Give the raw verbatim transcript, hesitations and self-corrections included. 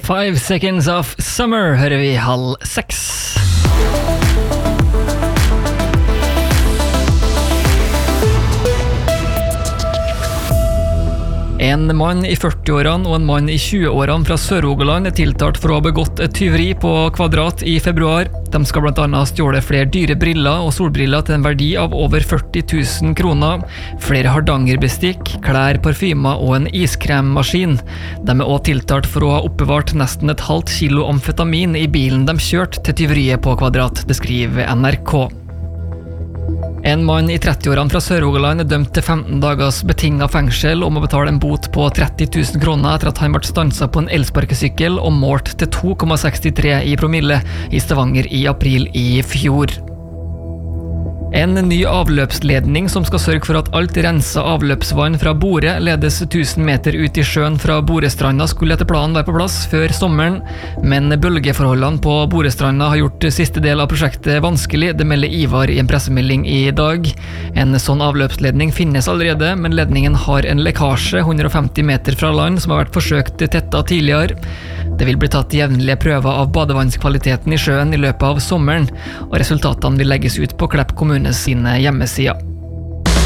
Five Seconds of Summer hører vi halv seks. En mann i førti-årene og en mann i tjue-årene fra Sør-Rogaland er tiltalt for å ha begått et tyveri på Kvadrat i februar. De skal blant annet stjåle flere dyre briller og solbriller til en verdi av over førti tusen kroner, flere hardangerbestikk, klær, parfymer og en iskremmaskin. De er også tiltalt for å ha oppbevart nesten et halvt kilo amfetamin i bilen de kjørte til tyveriet på Kvadrat, det skriver N R K. En mann i tretti-årene fra Sør-Rogaland er dømt til femten dagers betinget fengsel om å betale en bot på tretti tusen kroner etter at han ble stanset på en elsparkesykkel og målt til to komma sekstitre i promille i Stavanger i april i fjor. En ny avløpsledning som skal sørge for at alt renset avløpsvann fra Bore ledes tusen meter ut i sjøen fra Borestranda skulle etter planen være på plass før sommeren, men bølgeforholdene på Borestranda har gjort siste del av prosjektet vanskelig, det melder Ivar i en pressemelding i dag. En sånn avløpsledning finnes allerede, men ledningen har en lekkasje hundre og femti meter fra land som har vært forsøkt tettet tidligere. Det vil bli tatt jevnlige prøver av badevannskvaliteten i sjøen i løpet av sommeren, og resultatene vil legges ut på Klepp kommune sine hjemmesider.